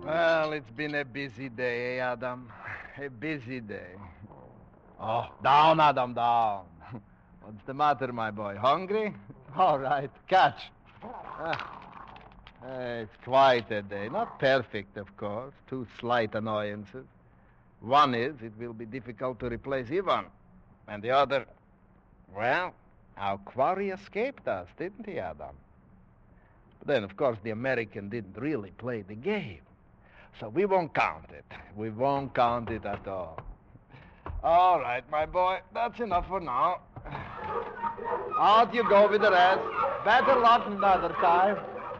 Well, it's been a busy day, Adam. A busy day. Oh, down, Adam, down. What's the matter, my boy? Hungry? All right, catch. It's quite a day. Not perfect, of course. Two slight annoyances. One is it will be difficult to replace Ivan. And the other, well, our quarry escaped us, didn't he, Adam? But then, of course, the American didn't really play the game. So we won't count it. We won't count it at all. All right, my boy. That's enough for now. Out you go with the rest. Better luck another time.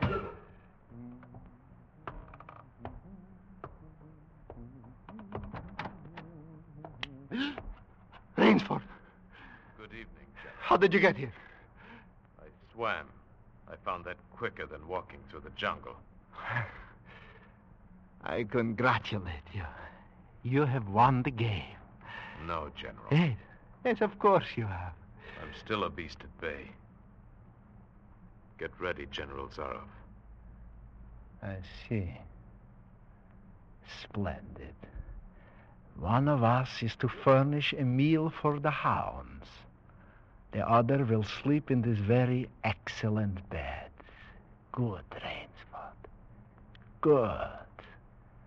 Rainsford, Good evening, General. how did you get here? I swam. I found that quicker than walking through the jungle. I congratulate you. You have won the game. No, General. Yes, yes, of course you have. I'm still a beast at bay. Get ready, General Zaroff. I see. Splendid. One of us is to furnish a meal for the hounds. The other will sleep in this very excellent bed. Good, Rainsford. Good.